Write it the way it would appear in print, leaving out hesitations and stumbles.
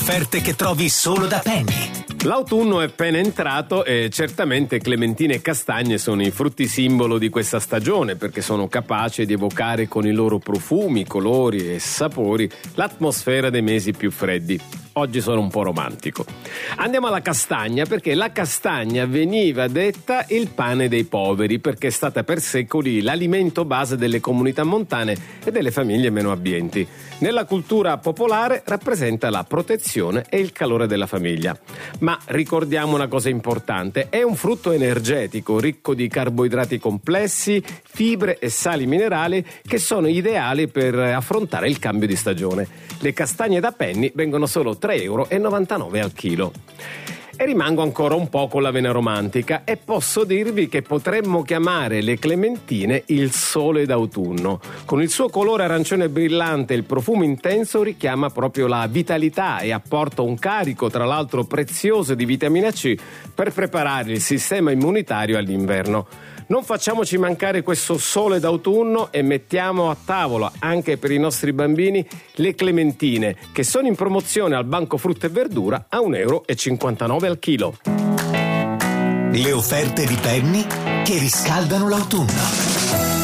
Offerte che trovi solo da Penny. L'autunno è appena entrato e certamente clementine e castagne sono i frutti simbolo di questa stagione, perché sono capaci di evocare con i loro profumi, colori e sapori l'atmosfera dei mesi più freddi. Oggi sono un po' romantico. Andiamo alla castagna, perché la castagna veniva detta il pane dei poveri, perché è stata per secoli l'alimento base delle comunità montane e delle famiglie meno abbienti. Nella cultura popolare rappresenta la protezione e il calore della famiglia. Ma ricordiamo una cosa importante: è un frutto energetico, ricco di carboidrati complessi, fibre e sali minerali che sono ideali per affrontare il cambio di stagione. Le castagne da Penny vengono solo 3,99 € al chilo. E rimango ancora un po' con la vena romantica e posso dirvi che potremmo chiamare le clementine il sole d'autunno. Con il suo colore arancione brillante e il profumo intenso richiama proprio la vitalità e apporta un carico, tra l'altro prezioso, di vitamina C per preparare il sistema immunitario all'inverno. Non facciamoci mancare questo sole d'autunno e mettiamo a tavola anche per i nostri bambini le clementine, che sono in promozione al Banco Frutta e Verdura a 1,59 € al chilo. Le offerte di Penny che riscaldano l'autunno.